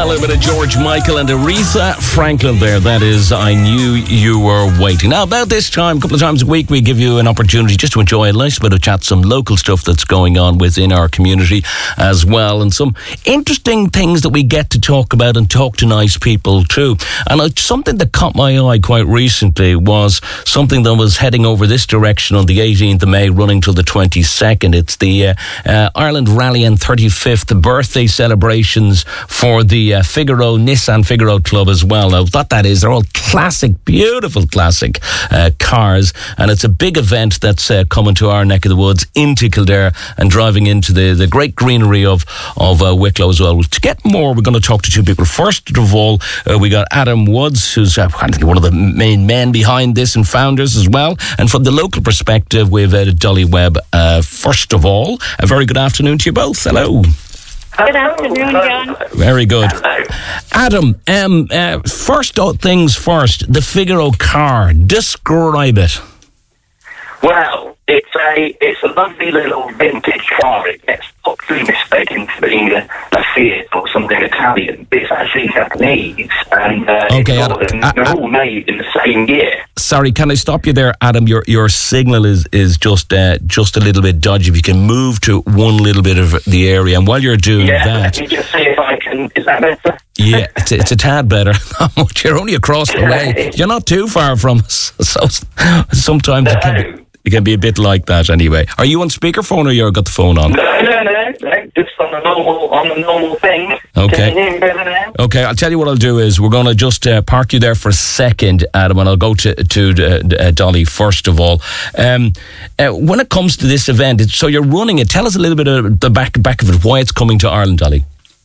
A bit of George Michael and Aretha Franklin there. That is I Knew You Were Waiting. Now, about this time, a couple of times a week, we give you an opportunity just to enjoy a nice bit of chat, some local stuff that's going on within our community as well, and some interesting things that we get to talk about and talk to nice people too. And something that caught my eye quite recently was something that was heading over this direction on the 18th of May, running till the 22nd. It's the Ireland Rally and 35th birthday celebrations for the Nissan Figaro Club as well. Now, what that is, they're all classic, beautiful classic cars, and it's a big event that's coming to our neck of the woods, into Kildare, and driving into the great greenery of Wicklow as well. To get more, we're going to talk to two people. First of all, we got Adam Woods, who's one of the main men behind this and founders as well. And from the local perspective, we've Dolly Webb. First of all, a very good afternoon to you both. Hello. Good afternoon, John. Very good. Adam, first things first, the Figaro car. Describe it. Well, it's a lovely little vintage car. It gets often mistaken for being a Fiat or something Italian. It's actually Japanese, and they're all made in the same year. Sorry, can I stop you there, Adam? Your signal is just a little bit dodgy. If you can move to one little bit of the area, and while you're doing that, let me just see if I can. Is that better? Yeah, it's a tad better. You're only across the way. You're not too far from us, so sometimes it can be a bit like that anyway. Are you on speakerphone or you've got the phone on? No, just on the normal thing. Okay. Can you hear me better now? Okay, I'll tell you what I'll do is we're going to just park you there for a second, Adam, and I'll go to Dolly first of all. When it comes to this event, so you're running it. Tell us a little bit of the back of it, why it's coming to Ireland, Dolly.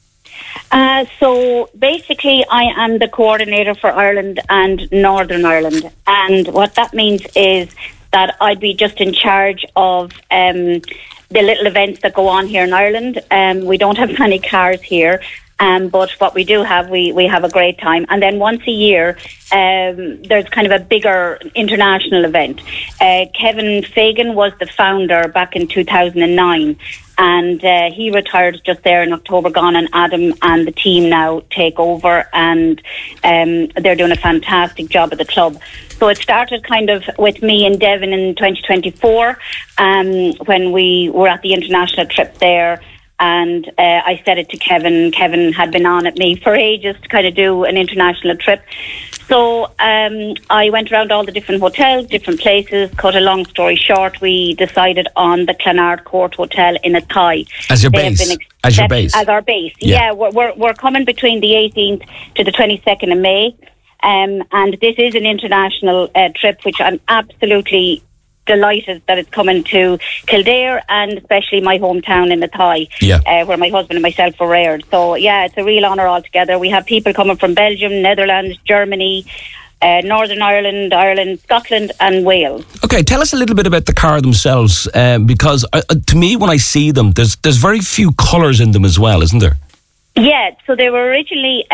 So basically, I am the coordinator for Ireland and Northern Ireland, and what that means is that I'd be just in charge of the little events that go on here in Ireland. We don't have many cars here, but what we do have, we have a great time. And then once a year, there's kind of a bigger international event. Kevin Fagan was the founder back in 2009. And he retired just there in October gone, and Adam and the team now take over, and they're doing a fantastic job at the club. So it started kind of with me and Devin in 2024 when we were at the international trip there. And I said it to Kevin. Kevin had been on at me for ages to kind of do an international trip. So I went around all the different hotels, different places. Cut a long story short, we decided on the Clonard Court Hotel in Athy. As your base? As your base? As our base, yeah. We're coming between the 18th to the 22nd of May. And this is an international trip, which I'm absolutely delighted that it's coming to Kildare, and especially my hometown in Athy, where my husband and myself were reared. So yeah, it's a real honour altogether. We have people coming from Belgium, Netherlands, Germany, Northern Ireland, Ireland, Scotland and Wales. Okay, tell us a little bit about the car themselves, because to me, when I see them, there's very few colours in them as well, isn't there? Yeah, so they were originally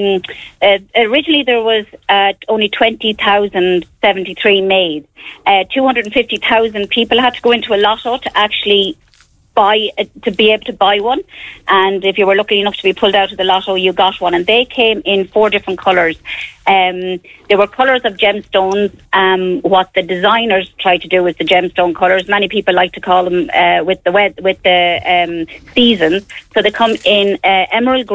there was only 20,073 made. 250,000 people had to go into a lotto to actually to be able to buy one, and if you were lucky enough to be pulled out of the lotto, you got one. And they came in 4 different colours. They were colours of gemstones. What the designers tried to do with the gemstone colours, many people like to call them with the seasons. So they come in emerald